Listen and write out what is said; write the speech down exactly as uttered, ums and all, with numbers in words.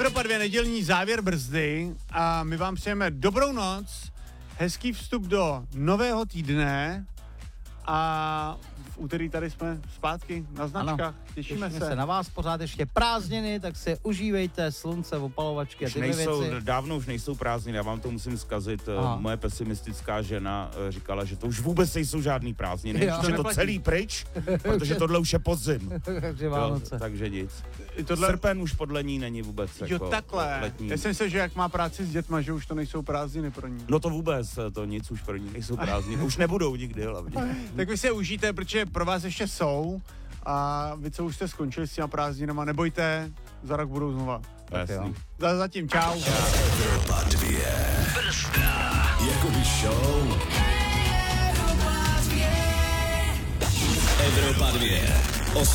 Evropa dvě, nedělní závěr brzdy a my vám přejeme dobrou noc, hezký vstup do nového týdne a v úterý tady jsme zpátky na značkách, ano, těšíme, těšíme se. se. Na vás pořád ještě prázdniny, tak si užívejte slunce, opalovačky a už tyhle nejsou, věci. Dávno už nejsou prázdniny, já vám to musím zkazit. Aha. Moje pesimistická žena říkala, že to už vůbec nejsou žádný prázdniny, jo, že to celý pryč, protože tohle už je podzim. takže Vánoce. Jo, takže nic. Tohle... Srpen už podle ní není vůbec jo, jako takhle. letní. Já jsem myslel, že jak má práci s dětma, že už to nejsou prázdniny pro ní. No to vůbec, to nic už pro ní nejsou prázdniny. Už nebudou nikdy hlavně. Tak vy se užijte, protože pro vás ještě jsou a vy, co už jste skončili s těma prázdninama, nebojte, za rok budou znova. Jasný. Za, zatím čau. Evropa dvě. Brzda. Jakoby show. Evropa dvě.